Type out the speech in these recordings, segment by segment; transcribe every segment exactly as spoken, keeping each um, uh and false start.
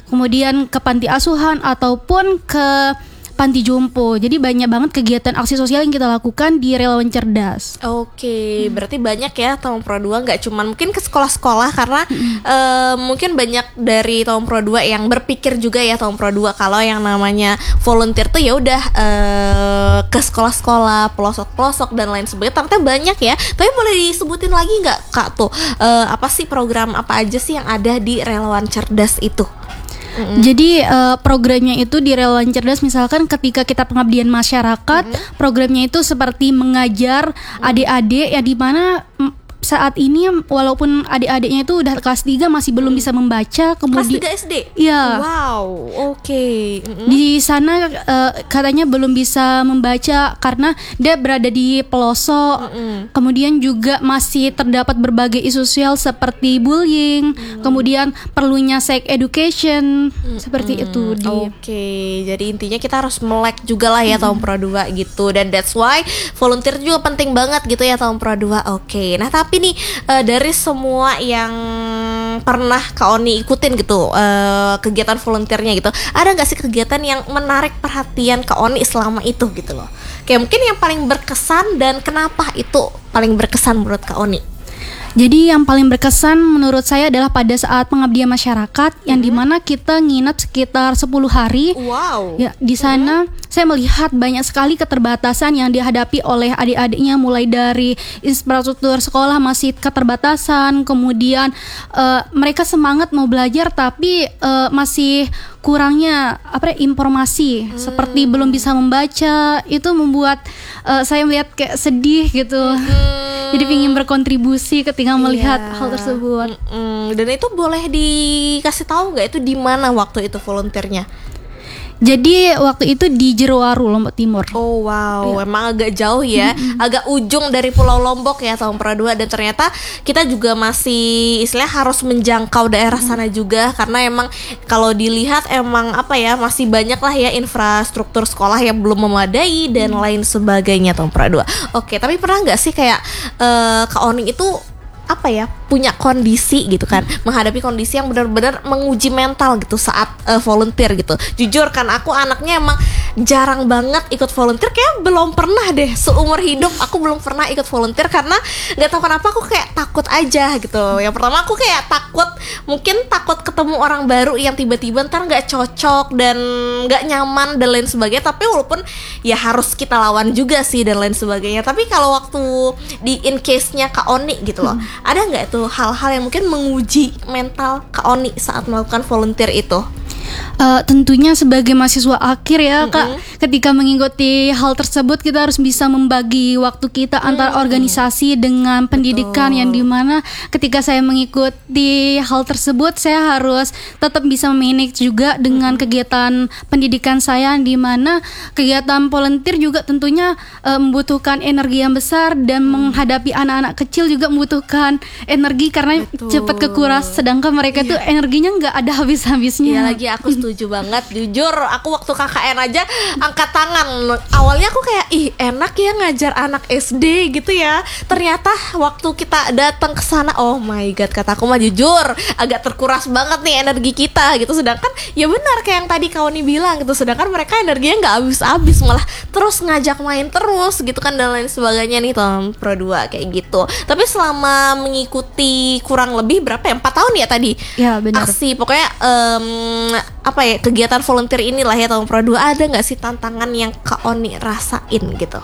kemudian ke panti asuhan ataupun ke panti jompo. Jadi banyak banget kegiatan aksi sosial yang kita lakukan di Relawan Cerdas. Oke, hmm. berarti banyak ya Tahun Pro dua, nggak cuma mungkin ke sekolah-sekolah karena hmm. uh, mungkin banyak dari Tahun Pro dua yang berpikir juga ya Tahun Pro dua kalau yang namanya volunteer tuh ya udah uh, ke sekolah-sekolah, pelosok-pelosok dan lain sebagainya. Ternyata banyak ya. Tapi boleh disebutin lagi nggak Kak tuh uh, apa sih program apa aja sih yang ada di Relawan Cerdas itu? Mm-hmm. Jadi uh, programnya itu di Relawan Cerdas, misalkan ketika kita pengabdian masyarakat, mm-hmm. programnya itu seperti mengajar mm-hmm. adik-adik ya, di mana m- saat ini walaupun adik-adiknya itu udah kelas tiga masih belum bisa membaca, kemudian kelas tiga S D. Iya. Wow, oke. Okay. Mm-hmm. Di sana uh, katanya belum bisa membaca karena dia berada di pelosok. Mm-hmm. Kemudian juga masih terdapat berbagai isu sosial seperti bullying, mm-hmm. kemudian perlunya sex education, mm-hmm. seperti itu. Oke, okay. Jadi intinya kita harus melek juga lah ya mm-hmm. Tahun Pro dua gitu, dan that's why volunteer juga penting banget gitu ya Tahun Pro dua. Oke. Okay. Nah, tapi Tapi nih uh, dari semua yang pernah Kak Oni ikutin gitu uh, kegiatan volunteernya gitu, ada nggak sih kegiatan yang menarik perhatian Kak Oni selama itu gitu loh? Kayak mungkin yang paling berkesan dan kenapa itu paling berkesan menurut Kak Oni? Jadi yang paling berkesan menurut saya adalah pada saat pengabdian masyarakat yang mm-hmm. dimana kita nginep sekitar sepuluh hari. Wow. Ya, di sana mm-hmm. saya melihat banyak sekali keterbatasan yang dihadapi oleh adik-adiknya, mulai dari infrastruktur sekolah masih keterbatasan, kemudian uh, mereka semangat mau belajar tapi uh, masih kurangnya apa ya, informasi hmm. seperti belum bisa membaca. Itu membuat uh, saya melihat kayak sedih gitu. Hmm. Jadi ingin berkontribusi ketika melihat yeah. hal tersebut. Hmm. Dan itu boleh dikasih tahu nggak itu di mana waktu itu volunteernya? Jadi waktu itu di Jerowaru, Lombok Timur. Oh wow, ya. Emang agak jauh ya, mm-hmm. agak ujung dari Pulau Lombok ya Tahun Pro dua. Dan ternyata kita juga masih istilahnya harus menjangkau daerah mm-hmm. sana juga, karena emang kalau dilihat emang apa ya, masih banyak lah ya infrastruktur sekolah yang belum memadai dan mm-hmm. lain sebagainya Tahun Pro dua. Oke, tapi pernah nggak sih kayak uh, Kak Oni itu apa ya, punya kondisi gitu kan, hmm. menghadapi kondisi yang benar-benar menguji mental gitu saat uh, volunteer gitu. Jujur kan aku anaknya emang jarang banget ikut volunteer, kayak belum pernah deh seumur hidup aku belum pernah ikut volunteer karena nggak tahu kenapa aku kayak takut aja gitu. Yang pertama aku kayak takut, mungkin takut ketemu orang baru yang tiba-tiba ntar nggak cocok dan nggak nyaman dan lain sebagainya. Tapi walaupun ya harus kita lawan juga sih dan lain sebagainya. Tapi kalau waktu di in case-nya Kak Oni gitu loh, hmm. ada nggak tuh hal-hal yang mungkin menguji mental Kak Oni saat melakukan volunteer itu? Uh, tentunya sebagai mahasiswa akhir ya mm-hmm. Kak, ketika mengikuti hal tersebut kita harus bisa membagi waktu kita mm. antara organisasi dengan pendidikan. Betul. Yang dimana ketika saya mengikuti hal tersebut saya harus tetap bisa manage juga dengan mm. kegiatan pendidikan saya, yang dimana kegiatan volunteer juga tentunya uh, membutuhkan energi yang besar dan mm. menghadapi anak-anak kecil juga membutuhkan energi karena Betul. cepat kekuras, sedangkan mereka yeah. tuh energinya nggak ada habis-habisnya. Iya lagi, aku setuju banget. Jujur aku waktu K K N aja angkat tangan. Awalnya aku kayak ih enak ya ngajar anak S D gitu ya. Ternyata waktu kita datang ke sana, oh my god, kataku mah jujur agak terkuras banget nih energi kita gitu. Sedangkan ya benar kayak yang tadi Kawani bilang gitu, sedangkan mereka energinya nggak habis-habis, malah terus ngajak main terus gitu kan dan lain sebagainya nih Tahun Pro dua kayak gitu. Tapi selama mengikuti kurang lebih berapa ya, empat tahun ya tadi ya, benar. aksi pokoknya um, apa ya, kegiatan volunteer inilah ya Tahun Pro dua, ada nggak sih tantangan yang Kak Oni rasain gitu?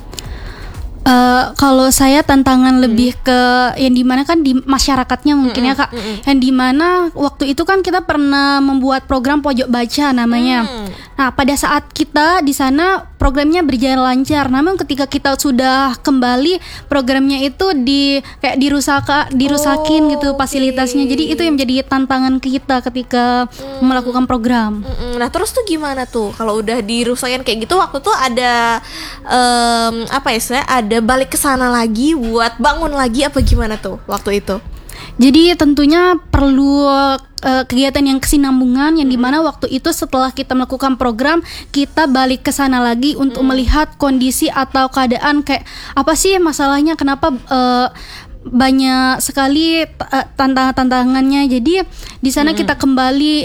Uh, kalau saya tantangan hmm. lebih ke yang dimana kan di masyarakatnya mungkin hmm, ya Kak, hmm. yang dimana waktu itu kan kita pernah membuat program pojok baca namanya. Hmm. Nah pada saat kita di sana programnya berjalan lancar, namun ketika kita sudah kembali programnya itu di kayak dirusaka, dirusakin oh, gitu fasilitasnya. Okay. Jadi itu yang menjadi tantangan kita ketika hmm. melakukan program. Hmm. Nah terus tuh gimana tuh kalau udah dirusakin kayak gitu, waktu tuh ada um, apa ya, saya ada balik ke sana lagi buat bangun lagi apa gimana tuh waktu itu? Jadi tentunya perlu uh, kegiatan yang kesinambungan, yang dimana waktu itu setelah kita melakukan program kita balik ke sana lagi untuk hmm. melihat kondisi atau keadaan kayak apa sih masalahnya, kenapa uh, banyak sekali uh, tantangan-tantangannya. Jadi di sana hmm. kita kembali